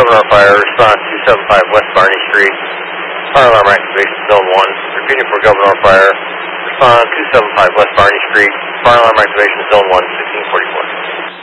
Governor Fire, respond 275 West Barney Street. Fire alarm activation zone 1. Repeating for Governor Fire, respond 275 West Barney Street. Fire alarm activation zone 1, 1644.